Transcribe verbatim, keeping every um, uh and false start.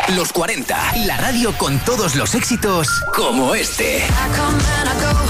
Los cuarenta, la radio con todos los éxitos como este. I come and I go